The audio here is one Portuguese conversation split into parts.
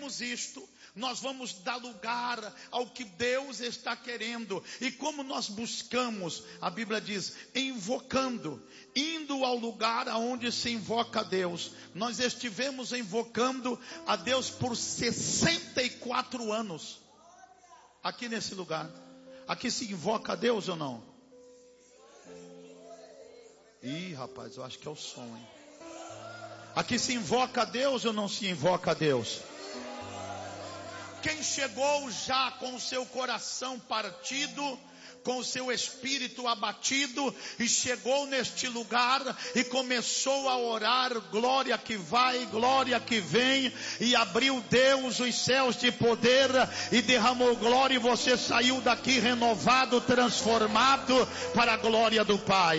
fazemos isto, nós vamos dar lugar ao que Deus está querendo. E como nós buscamos, a Bíblia diz, invocando, indo ao lugar aonde se invoca a Deus. Nós estivemos invocando a Deus por 64 anos, aqui nesse lugar. Aqui se invoca a Deus ou não? Ih, rapaz, eu acho que é o som, hein? Aqui se invoca a Deus ou não se invoca a Deus? Quem chegou já com o seu coração partido, com o seu espírito abatido, e chegou neste lugar e começou a orar, glória que vai, glória que vem, e abriu Deus os céus de poder e derramou glória, e você saiu daqui renovado, transformado para a glória do Pai.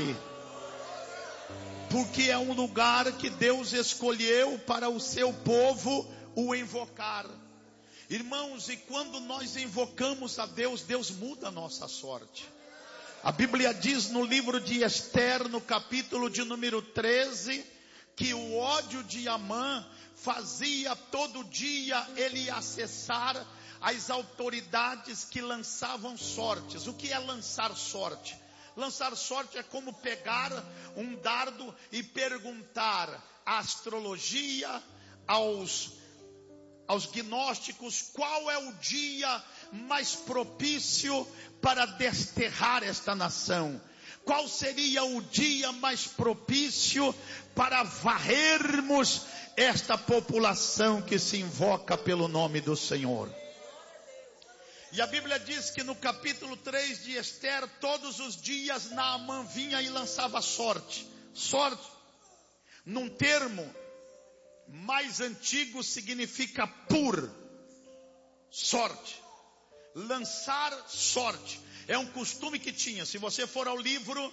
Porque é um lugar que Deus escolheu para o seu povo o invocar. Irmãos, e quando nós invocamos a Deus, Deus muda a nossa sorte. A Bíblia diz no livro de Esther, no capítulo de número 13, que o ódio de Amã fazia todo dia ele acessar as autoridades que lançavam sortes. O que é lançar sorte? Lançar sorte é como pegar um dardo e perguntar à astrologia, aos gnósticos, qual é o dia mais propício para desterrar esta nação? Qual seria o dia mais propício para varrermos esta população que se invoca pelo nome do Senhor? E a Bíblia diz que no capítulo 3 de Esther, todos os dias Naamã vinha e lançava sorte. Sorte, num termo mais antigo, significa por sorte. Lançar sorte é um costume que tinha. Se você for ao livro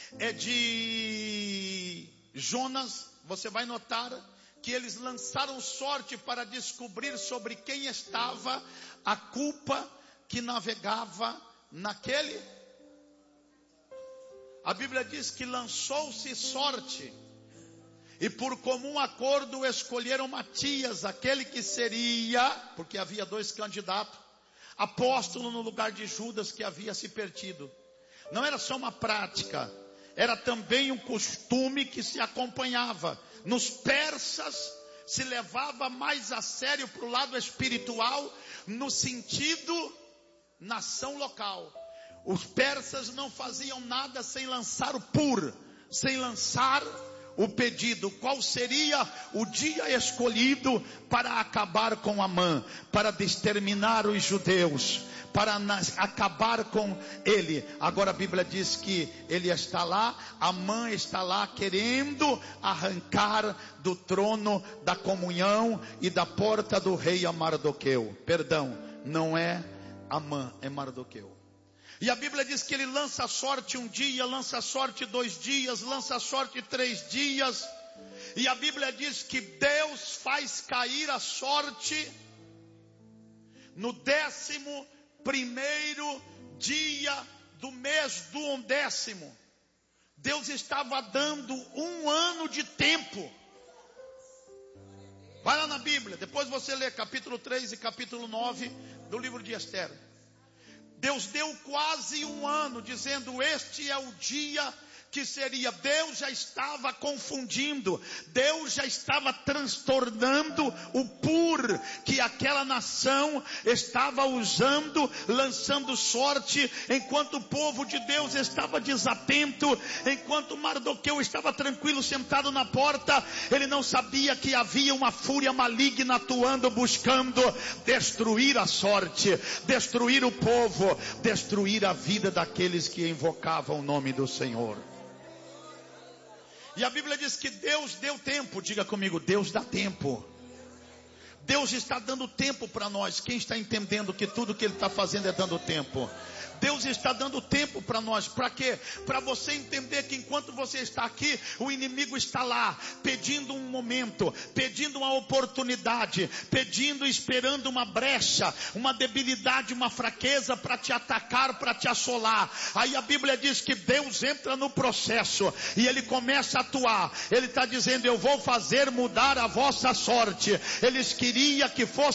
de Jonas, você vai notar que eles lançaram sorte para descobrir sobre quem estava a culpa que navegava naquele. A Bíblia diz que lançou-se sorte, e por comum acordo escolheram Matias, aquele que seria, porque havia 2 candidatos, apóstolo no lugar de Judas, que havia se perdido. Não era só uma prática, era também um costume que se acompanhava. Nos persas se levava mais a sério para o lado espiritual, no sentido nação local. Os persas não faziam nada sem lançar o pur, sem lançar o pedido. Qual seria o dia escolhido para acabar com Amã, para exterminar os judeus, para acabar com ele? Agora a Bíblia diz que ele está lá, Amã está lá querendo arrancar do trono da comunhão e da porta do rei a Mardoqueu. Perdão, não é Amã, é Mardoqueu. E a Bíblia diz que ele lança sorte um dia, lança sorte 2 dias, lança sorte 3 dias. E a Bíblia diz que Deus faz cair a sorte no 11º dia do mês do 11º. Deus estava dando 1 ano de tempo. Vai lá na Bíblia, depois você lê capítulo 3 e capítulo 9 do livro de Esther. Deus deu quase 1 ano, dizendo: este é o dia que seria. Deus já estava confundindo, Deus já estava transtornando o pur que aquela nação estava usando, lançando sorte, enquanto o povo de Deus estava desatento, enquanto Mardoqueu estava tranquilo sentado na porta. Ele não sabia que havia uma fúria maligna atuando, buscando destruir a sorte, destruir o povo, destruir a vida daqueles que invocavam o nome do Senhor. E a Bíblia diz que Deus deu tempo. Diga comigo, Deus dá tempo. Deus está dando tempo para nós. Quem está entendendo que tudo que Ele está fazendo é dando tempo? Deus está dando tempo para nós. Para quê? Para você entender que enquanto você está aqui, o inimigo está lá, pedindo um momento, pedindo uma oportunidade, pedindo, esperando uma brecha, uma debilidade, uma fraqueza para te atacar, para te assolar. Aí a Bíblia diz que Deus entra no processo e Ele começa a atuar. Ele está dizendo: eu vou fazer mudar a vossa sorte. Eles queriam que fosse